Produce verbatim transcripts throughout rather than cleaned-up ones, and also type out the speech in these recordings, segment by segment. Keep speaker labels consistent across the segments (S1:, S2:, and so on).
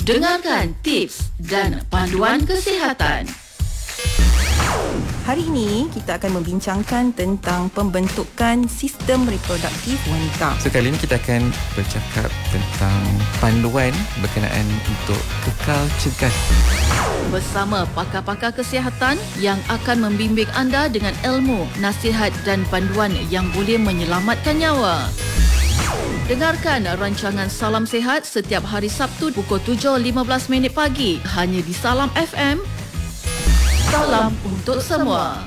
S1: Dengarkan tips dan panduan kesihatan.
S2: Hari ini kita akan membincangkan tentang pembentukan sistem reproduktif wanita.
S3: So kali ini kita akan bercakap tentang panduan berkenaan untuk kekal cergas.
S1: Bersama pakar-pakar kesihatan yang akan membimbing anda dengan ilmu, nasihat dan panduan yang boleh menyelamatkan nyawa. Dengarkan rancangan Salam Sihat setiap hari Sabtu pukul tujuh lima belas minit pagi hanya di Salam F M. Salam untuk semua.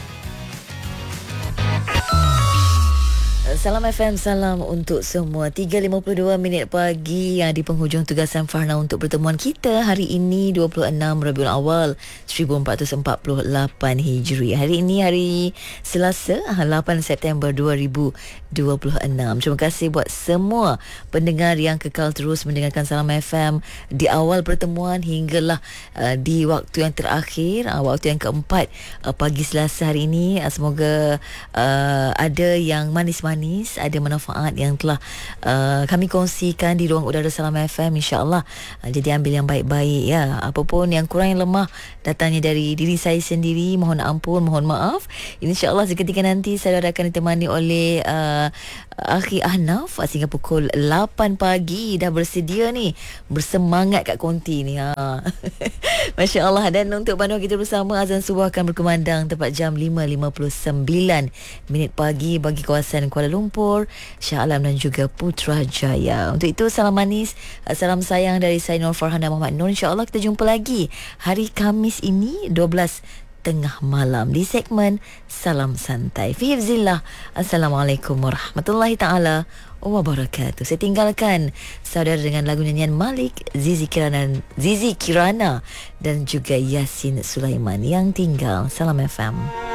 S4: Salam F M, salam untuk semua. tiga lima puluh dua minit pagi yang di penghujung tugasan Farna untuk pertemuan kita hari ini dua puluh enam Rabiul Awal seribu empat ratus empat puluh lapan Hijri. Hari ini hari Selasa lapan September dua ribu dua puluh enam. Terima kasih buat semua pendengar yang kekal terus mendengarkan Salam F M di awal pertemuan hinggalah uh, di waktu yang terakhir, uh, waktu yang keempat uh, pagi Selasa hari ini. Uh, semoga uh, ada yang manis-manis, ada manfaat yang telah uh, kami kongsikan di ruang udara Salam F M, insya-Allah. Uh, jadi ambil yang baik-baik ya. Apapun yang kurang yang lemah datangnya dari diri saya sendiri, mohon ampun, mohon maaf. Insya-Allah seketika nanti saya akan ditemani oleh uh, Akhi Ahnaf sehingga pukul lapan pagi dah bersedia ni, bersemangat kat konti ni. Ha. Masya-Allah. Dan untuk panduan kita bersama, azan subuh akan berkumandang tepat jam lima lima puluh sembilan minit pagi bagi kawasan Kuala Lumpur, Shah Alam dan juga Putrajaya. Untuk itu salam manis, salam sayang dari saya Nur Farhana Muhammad Nur. Insya-Allah kita jumpa lagi hari Khamis ini dua belas tengah malam di segmen Salam Santai. Fi hifzillah. Assalamualaikum warahmatullahi taala wabarakatuh. Saya tinggalkan saudara dengan lagu nyanyian Malik, Zizi Kirana, Zizi Kirana dan juga Yasin Sulaiman yang tinggal. Salam F M.